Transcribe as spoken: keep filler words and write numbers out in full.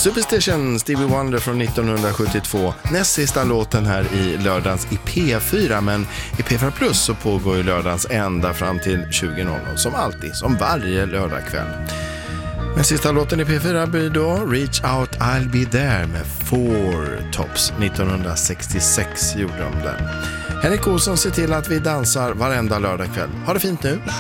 Superstition, Stevie Wonder från nittonhundrasjuttiotvå. Näst sista låten här i lördagens i P fyra, men i P fyra Plus så pågår ju lördagens ända fram till tjugo noll noll, som alltid, som varje lördagkväll. Men sista låten i P fyra blir då Reach Out I'll Be There med Four Tops. nittonhundrasextiosex gjorde de den. Henrik Olsson ser till att vi dansar varenda lördagkväll. Ha det fint nu.